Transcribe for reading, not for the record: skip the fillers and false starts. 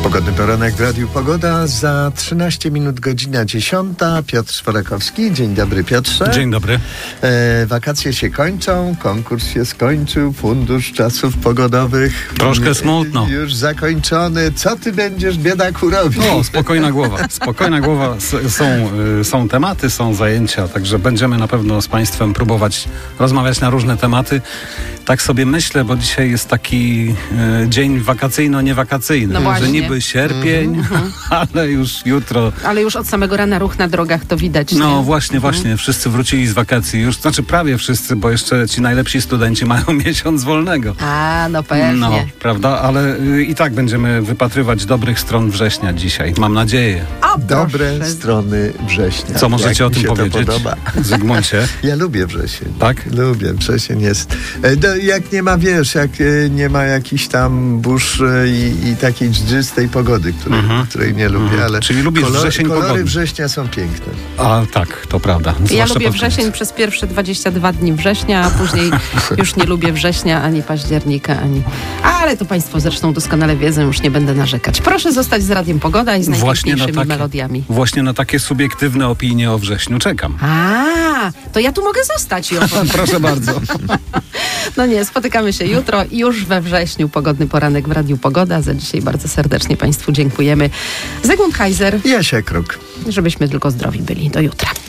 Pogodny poranek w Radiu Pogoda. Za 13 minut godzina 10. Piotr Szwalakowski. Dzień dobry, Piotrze. Dzień dobry. Wakacje się kończą, konkurs się skończył, fundusz czasów pogodowych. Troszkę smutno. Już zakończony. Co ty będziesz, biedaku, robił? O, spokojna głowa. Spokojna głowa. Są tematy, są zajęcia, także będziemy na pewno z Państwem próbować rozmawiać na różne tematy. Tak sobie myślę, bo dzisiaj jest taki dzień wakacyjno-niewakacyjny. No właśnie. Że niby sierpień, ale już jutro. Ale już od samego rana ruch na drogach to widać. No nie? właśnie. Wszyscy wrócili z wakacji. Już, znaczy prawie wszyscy, bo jeszcze ci najlepsi studenci mają miesiąc wolnego. A, no pewnie. No, prawda? Ale i tak będziemy wypatrywać dobrych stron września dzisiaj. Mam nadzieję. O, Dobre proszę. strony września. Co możecie Jak o tym mi się powiedzieć? To podoba. Zygmuncie? Ja lubię wrzesień. Tak? Lubię. Wrzesień jest. Jak nie ma, jak nie ma jakichś tam burz i takiej dżdżystej pogody, której nie lubię, ale czyli lubisz wrzesień kolory pogodny. września są piękne. A tak, to prawda. Ja Zwłaszcza lubię pod koniec. wrzesień przez pierwsze 22 dni września, a później już nie lubię września, ani października, ani... Ale to Państwo zresztą doskonale wiedzą, już nie będę narzekać. Proszę zostać z Radiem Pogoda i z najpiękniejszymi melodiami. Właśnie na takie subiektywne opinie o wrześniu czekam. A, to ja tu mogę zostać, Jowo. Proszę bardzo. No nie, spotykamy się jutro już we wrześniu. Pogodny poranek w Radiu Pogoda. Za dzisiaj bardzo serdecznie Państwu dziękujemy. Zygmunt Heiser. Jasia Kruk. Żebyśmy tylko zdrowi byli. Do jutra.